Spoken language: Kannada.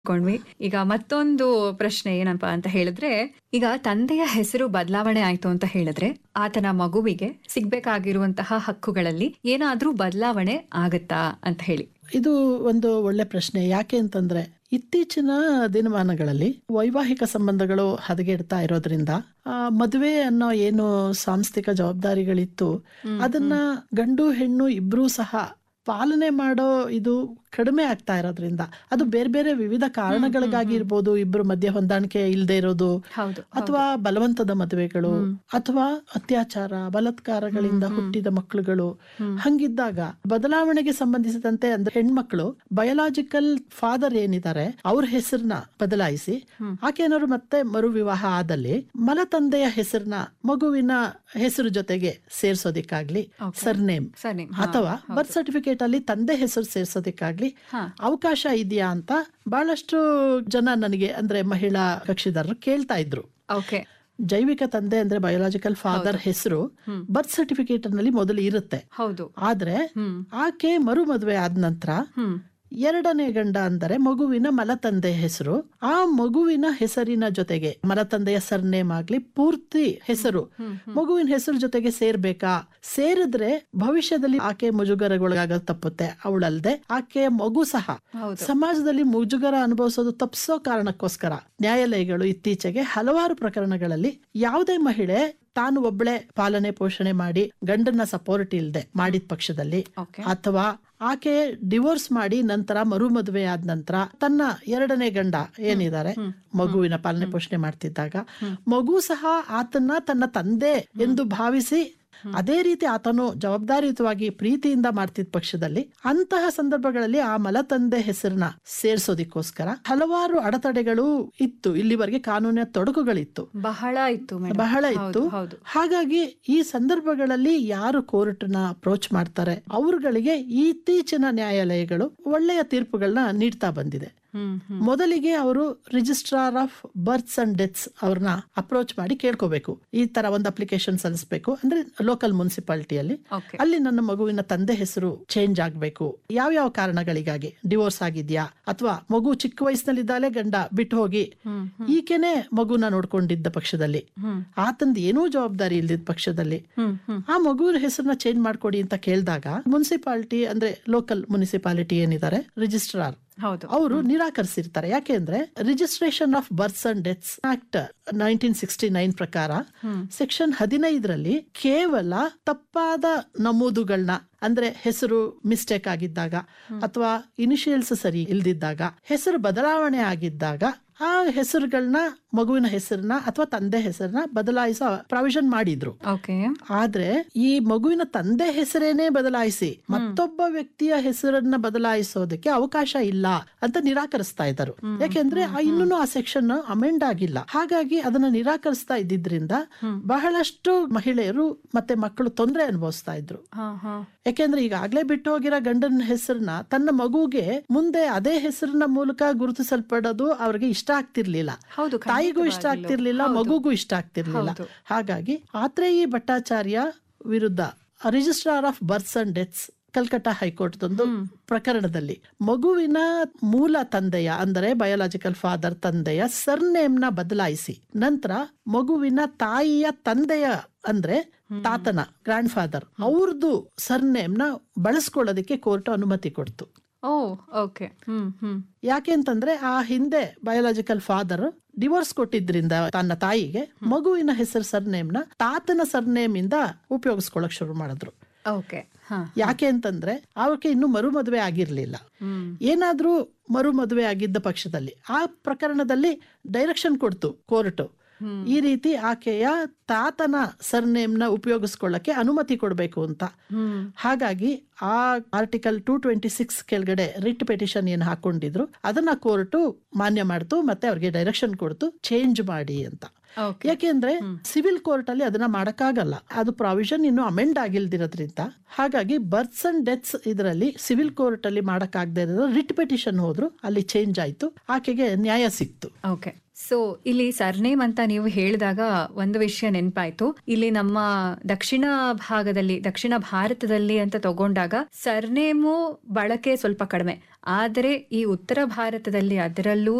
ಕೊಂಡ್ವಿ. ಈಗ ಮತ್ತೊಂದು ಪ್ರಶ್ನೆ ಏನಪ್ಪಾ ಅಂತ ಹೇಳಿದ್ರೆ, ಈಗ ತಂದೆಯ ಹೆಸರು ಬದಲಾವಣೆ ಆಯ್ತು ಅಂತ ಹೇಳಿದ್ರೆ ಆತನ ಮಗುವಿಗೆ ಸಿಗ್ಬೇಕಾಗಿರುವಂತಹ ಹಕ್ಕುಗಳಲ್ಲಿ ಏನಾದ್ರೂ ಬದಲಾವಣೆ ಆಗತ್ತಾ ಅಂತ ಹೇಳಿ. ಇದು ಒಂದು ಒಳ್ಳೆ ಪ್ರಶ್ನೆ. ಯಾಕೆ ಅಂತಂದ್ರೆ ಇತ್ತೀಚಿನ ದಿನಮಾನಗಳಲ್ಲಿ ವೈವಾಹಿಕ ಸಂಬಂಧಗಳು ಹದಗೆಡ್ತಾ ಇರೋದ್ರಿಂದ ಮದುವೆ ಅನ್ನೋ ಏನು ಸಾಂಸ್ಥಿಕ ಜವಾಬ್ದಾರಿಗಳಿತ್ತು ಅದನ್ನ ಗಂಡು ಹೆಣ್ಣು ಇಬ್ರೂ ಸಹ ಪಾಲನೆ ಮಾಡೋ ಇದು ಕಡಿಮೆ ಆಗ್ತಾ ಇರೋದ್ರಿಂದ, ಅದು ಬೇರೆ ಬೇರೆ ವಿವಿಧ ಕಾರಣಗಳಿಗಾಗಿ ಇರ್ಬೋದು. ಇಬ್ರು ಮಧ್ಯೆ ಹೊಂದಾಣಿಕೆ ಇಲ್ಲದೆ ಇರೋದು, ಅಥವಾ ಬಲವಂತದ ಮದುವೆಗಳು, ಅಥವಾ ಅತ್ಯಾಚಾರ ಬಲಾತ್ಕಾರಗಳಿಂದ ಹುಟ್ಟಿದ ಮಕ್ಕಳುಗಳು. ಹಂಗಿದ್ದಾಗ ಬದಲಾವಣೆಗೆ ಸಂಬಂಧಿಸಿದಂತೆ ಅಂದ್ರೆ ಹೆಣ್ಮಕ್ಳು ಬಯೋಲಾಜಿಕಲ್ ಫಾದರ್ ಏನಿದ್ದಾರೆ ಅವ್ರ ಹೆಸರನ್ನ ಬದಲಾಯಿಸಿ ಆಕೆ ಏನಾದ್ರು ಮತ್ತೆ ಮರು ವಿವಾಹ ಆದಲ್ಲಿ ಮಲತಂದೆಯ ಹೆಸರನ್ನ ಮಗುವಿನ ಹೆಸರು ಜೊತೆಗೆ ಸೇರ್ಸೋದಿಕ್ಕಾಗ್ಲಿ, ಸರ್ನೇಮ್ ಅಥವಾ ಬರ್ತ್ ಸರ್ಟಿಫಿಕೇಟ್ ಅಲ್ಲಿ ತಂದೆ ಹೆಸರು ಸೇರ್ಸೋದಿಕ್ಕಾಗ್ಲಿ ಅವಕಾಶ ಇದೆಯಾ ಅಂತ ಬಹಳಷ್ಟು ಜನ ನನಗೆ ಅಂದ್ರೆ ಮಹಿಳಾ ಕಕ್ಷಿದಾರರು ಕೇಳ್ತಾ ಇದ್ರು. ಜೈವಿಕ ತಂದೆ ಅಂದ್ರೆ ಬಯೋಲಾಜಿಕಲ್ ಫಾದರ್ ಹೆಸರು ಬರ್ತ್ ಸರ್ಟಿಫಿಕೇಟ್ ನಲ್ಲಿ ಮೊದಲು ಇರುತ್ತೆ. ಆದ್ರೆ ಆಕೆ ಮರು ಮದುವೆ ಆದ ನಂತರ ಎರಡನೇ ಗಂಡ ಅಂದರೆ ಮಗುವಿನ ಮಲತಂದೆ ಹೆಸರು, ಆ ಮಗುವಿನ ಹೆಸರಿನ ಜೊತೆಗೆ ಮಲತಂದೆಯ ಸರ್ನೇಮ್ ಆಗ್ಲಿ ಪೂರ್ತಿ ಹೆಸರು ಮಗುವಿನ ಹೆಸರು ಜೊತೆಗೆ ಸೇರ್ಬೇಕಾ? ಸೇರಿದ್ರೆ ಭವಿಷ್ಯದಲ್ಲಿ ಆಕೆ ಮುಜುಗರಗೊಳಗಾಗ ತಪ್ಪುತ್ತೆ. ಅವಳಲ್ದೆ ಆಕೆಯ ಮಗು ಸಹ ಸಮಾಜದಲ್ಲಿ ಮುಜುಗರ ಅನುಭವಿಸೋದು ತಪ್ಪಿಸೋ ಕಾರಣಕ್ಕೋಸ್ಕರ ನ್ಯಾಯಾಲಯಗಳು ಇತ್ತೀಚೆಗೆ ಹಲವಾರು ಪ್ರಕರಣಗಳಲ್ಲಿ ಯಾವುದೇ ಮಹಿಳೆ ತಾನು ಒಬ್ಬಳೆ ಪಾಲನೆ ಪೋಷಣೆ ಮಾಡಿ ಗಂಡನ ಸಪೋರ್ಟ್ ಇಲ್ಲದೆ ಮಾಡಿದ ಪಕ್ಷದಲ್ಲಿ, ಅಥವಾ ಆಕೆ ಡಿವೋರ್ಸ್ ಮಾಡಿ ನಂತರ ಮರು ಮದುವೆ ಆದ ನಂತರ ತನ್ನ ಎರಡನೇ ಗಂಡ ಏನಿದ್ದಾರೆ ಮಗುವಿನ ಪಾಲನೆ ಪೋಷಣೆ ಮಾಡ್ತಿದ್ದಾಗ ಮಗು ಸಹ ಆತನ್ನ ತನ್ನ ತಂದೆ ಎಂದು ಭಾವಿಸಿ ಅದೇ ರೀತಿ ಆತನು ಜವಾಬ್ದಾರಿಯುತವಾಗಿ ಪ್ರೀತಿಯಿಂದ ಮಾಡ್ತಿದ್ದ ಪಕ್ಷದಲ್ಲಿ ಅಂತಹ ಸಂದರ್ಭಗಳಲ್ಲಿ ಆ ಮಲತಂದೆ ಹೆಸರನ್ನ ಸೇರ್ಸೋದಿಕ್ಕೋಸ್ಕರ ಹಲವಾರು ಅಡೆತಡೆಗಳು ಇತ್ತು. ಇಲ್ಲಿವರೆಗೆ ಕಾನೂನಿನ ತೊಡಕುಗಳಿತ್ತು, ಬಹಳ ಇತ್ತು. ಹಾಗಾಗಿ ಈ ಸಂದರ್ಭಗಳಲ್ಲಿ ಯಾರು ಕೋರ್ಟ್ನ ಅಪ್ರೋಚ್ ಮಾಡ್ತಾರೆ ಅವ್ರಗಳಿಗೆ ಇತ್ತೀಚಿನ ನ್ಯಾಯಾಲಯಗಳು ಒಳ್ಳೆಯ ತೀರ್ಪುಗಳನ್ನ ನೀಡ್ತಾ ಬಂದಿದೆ. ಮೊದಲಿಗೆ ಅವರು registrar of berths and deaths ಅವ್ರನ್ನ ಅಪ್ರೋಚ್ ಮಾಡಿ ಕೇಳ್ಕೋಬೇಕು. ಈ ತರ ಒಂದು ಅಪ್ಲಿಕೇಶನ್ ಸಲ್ಲಿಸಬೇಕು ಅಂದ್ರೆ ಲೋಕಲ್ ಮುನ್ಸಿಪಾಲಿಟಿಯಲ್ಲಿ, ಅಲ್ಲಿ ನನ್ನ ಮಗುವಿನ ತಂದೆ ಹೆಸರು ಚೇಂಜ್ ಆಗ್ಬೇಕು, ಯಾವ ಕಾರಣಗಳಿಗಾಗಿ ಡಿವೋರ್ಸ್ ಆಗಿದ್ಯಾ, ಅಥವಾ ಮಗು ಚಿಕ್ಕ ವಯಸ್ಸಿನಲ್ಲಿದ್ದಾಲೆ ಗಂಡ ಬಿಟ್ಟು ಹೋಗಿ ಈಕೆನೆ ಮಗುನ ನೋಡ್ಕೊಂಡಿದ್ದ ಪಕ್ಷದಲ್ಲಿ, ಆತಂದ್ ಏನೂ ಜವಾಬ್ದಾರಿ ಇಲ್ದಿದ್ದ ಪಕ್ಷದಲ್ಲಿ ಆ ಮಗುವಿನ ಹೆಸರನ್ನ ಚೇಂಜ್ ಮಾಡ್ಕೊಡಿ ಅಂತ ಕೇಳಿದಾಗ ಮುನ್ಸಿಪಾಲಿಟಿ ಅಂದ್ರೆ ಲೋಕಲ್ ಮುನ್ಸಿಪಾಲಿಟಿ ಏನಿದ್ದಾರೆ ರಿಜಿಸ್ಟ್ರಾರ್ ಅವರು ನಿರಾಕರಿಸಿರ್ತಾರೆ. ಯಾಕೆಂದ್ರೆ registration of berths and deaths act 1969 ಪ್ರಕಾರ ಸೆಕ್ಷನ್ 15ರಲ್ಲಿ ಕೇವಲ ತಪ್ಪಾದ ನಮೂದುಗಳನ್ನ ಅಂದ್ರೆ ಹೆಸರು ಮಿಸ್ಟೇಕ್ ಆಗಿದ್ದಾಗ ಅಥವಾ ಇನಿಷಿಯಲ್ಸ್ ಸರಿ ಇಲ್ದಿದ್ದಾಗ ಹೆಸರು ಬದಲಾವಣೆ ಆಗಿದ್ದಾಗ ಆ ಹೆಸರುಗಳನ್ನ ಮಗುವಿನ ಹೆಸರನ್ನ ಅಥವಾ ತಂದೆ ಹೆಸರನ್ನ ಬದಲಾಯಿಸೋ ಪ್ರಾವಿಷನ್ ಮಾಡಿದ್ರು. ಆದ್ರೆ ಈ ಮಗುವಿನ ತಂದೆ ಹೆಸರೇನೆ ಬದಲಾಯಿಸಿ ಮತ್ತೊಬ್ಬ ವ್ಯಕ್ತಿಯ ಹೆಸರನ್ನ ಬದಲಾಯಿಸೋದಕ್ಕೆ ಅವಕಾಶ ಇಲ್ಲ ಅಂತ ನಿರಾಕರಿಸ್ತಾ ಇದ್ದರು. ಯಾಕೆಂದ್ರೆ ಇನ್ನೂ ಆ ಸೆಕ್ಷನ್ ಅಮೆಂಡ್ ಆಗಿಲ್ಲ. ಹಾಗಾಗಿ ಅದನ್ನ ನಿರಾಕರಿಸ್ತಾ ಇದ್ದಿದ್ರಿಂದ ಬಹಳಷ್ಟು ಮಹಿಳೆಯರು ಮತ್ತೆ ಮಕ್ಕಳು ತೊಂದರೆ ಅನುಭವಿಸ್ತಾ ಇದ್ರು. ಯಾಕೆಂದ್ರೆ ಈಗಾಗ್ಲೇ ಬಿಟ್ಟು ಹೋಗಿರೋ ಗಂಡನ ಹೆಸರನ್ನ ತನ್ನ ಮಗುಗೆ ಮುಂದೆ ಅದೇ ಹೆಸರಿನ ಮೂಲಕ ಗುರುತಿಸಲ್ಪಡೋದು ಅವ್ರಿಗೆ ಇಷ್ಟ ಆಗ್ತಿರ್ಲಿಲ್ಲ, ತಾಯಿಗೂ ಇಷ್ಟ ಆಗ್ತಿರ್ಲಿಲ್ಲ, ಮಗುಗೂ ಇಷ್ಟ ಆಗ್ತಿರ್ಲಿಲ್ಲ. ಹಾಗಾಗಿ ಆತ್ರೇಯಿ ಭಟ್ಟಾಚಾರ್ಯ ವಿರುದ್ಧ registrar of berths and deaths Calcutta high court ಪ್ರಕರಣದಲ್ಲಿ ಮಗುವಿನ ಮೂಲ ತಂದೆಯ ಅಂದರೆ ಬಯೋಲಾಜಿಕಲ್ ಫಾದರ್ ತಂದೆಯ ಸರ್ನೇಮ್ ನ ಬದಲಾಯಿಸಿ ನಂತರ ಮಗುವಿನ ತಾಯಿಯ ತಂದೆಯ ಅಂದ್ರೆ ತಾತನ ಗ್ರ್ಯಾಂಡ್ ಫಾದರ್ ಅವ್ರದ್ದು ಸರ್ನೇಮ್ ನ ಬಳಸ್ಕೊಳ್ಳೋದಕ್ಕೆ ಕೋರ್ಟ್ ಅನುಮತಿ ಕೊಡ್ತು. ಯಾಕೆಂತಂದ್ರೆ ಆ ಹಿಂದೆ ಬಯೋಲಾಜಿಕಲ್ ಫಾದರ್ ಡಿವೋರ್ಸ್ ಕೊಟ್ಟಿದ್ರಿಂದ ತನ್ನ ತಾಯಿಗೆ ಮಗುವಿನ ಹೆಸರು ಸರ್ನೇಮ್ ನ ತಾತನ ಸರ್ನೇಮ್ ಇಂದ ಉಪಯೋಗಿಸ್ಕೊಳಕ್ ಶುರು ಮಾಡಿದ್ರು. ಯಾಕೆ ಅಂತಂದ್ರೆ ಅವಕ್ಕೆ ಇನ್ನು ಮರು ಮದುವೆ ಆಗಿರ್ಲಿಲ್ಲ. ಏನಾದ್ರೂ ಮರು ಮದುವೆ ಆಗಿದ್ದ ಪಕ್ಷದಲ್ಲಿ ಆ ಪ್ರಕರಣದಲ್ಲಿ ಡೈರೆಕ್ಷನ್ ಕೊಡ್ತು ಕೋರ್ಟ್, ಈ ರೀತಿ ಆಕೆಯ ತಾತನ ಸರ್ನೇಮ್ ನ ಉಪಯೋಗಿಸ್ಕೊಳ್ಳಕ್ಕೆ ಅನುಮತಿ ಕೊಡಬೇಕು ಅಂತ. ಹಾಗಾಗಿ ಆ ಆರ್ಟಿಕಲ್ 226 ಕೆಳಗಡೆ ರಿಟ್ ಪೆಟಿಷನ್ ಏನ್ ಹಾಕೊಂಡಿದ್ರು ಅದನ್ನ ಕೋರ್ಟ್ ಮಾನ್ಯ ಮಾಡ್ತು, ಮತ್ತೆ ಅವ್ರಿಗೆ ಡೈರೆಕ್ಷನ್ ಕೊಡ್ತು ಚೇಂಜ್ ಮಾಡಿ ಅಂತ. ಯಾಕೆಂದ್ರೆ ಸಿವಿಲ್ ಕೋರ್ಟ್ ಅಲ್ಲಿ ಅದನ್ನ ಮಾಡಕ್ಕಾಗಲ್ಲ, ಅದು ಪ್ರಾವಿಷನ್ ಇನ್ನು ಅಮೆಂಡ್ ಆಗಿಲ್ದಿರೋದ್ರಿಂದ. ಹಾಗಾಗಿ ಬರ್ತ್ಸ್ ಅಂಡ್ ಡೆತ್ಸ್ ಇದರಲ್ಲಿ ಸಿವಿಲ್ ಕೋರ್ಟ್ ಅಲ್ಲಿ ಮಾಡಕ್ಕಾಗದೇ ಇರೋದು ರಿಟ್ ಪೆಟಿಷನ್ ಹೋದ್ರು, ಅಲ್ಲಿ ಚೇಂಜ್ ಆಯ್ತು, ಆಕೆಗೆ ನ್ಯಾಯ ಸಿಕ್ತು. ಸೊ ಇಲ್ಲಿ ಸರ್ನೇಮ್ ಅಂತ ನೀವು ಹೇಳಿದಾಗ ಒಂದು ವಿಷಯ ನೆನಪಾಯ್ತು. ಇಲ್ಲಿ ನಮ್ಮ ದಕ್ಷಿಣ ಭಾರತದಲ್ಲಿ ಅಂತ ತಗೊಂಡಾಗ ಸರ್ನೇಮು ಬಳಕೆ ಸ್ವಲ್ಪ ಕಡಿಮೆ, ಆದರೆ ಈ ಉತ್ತರ ಭಾರತದಲ್ಲಿ ಅದರಲ್ಲೂ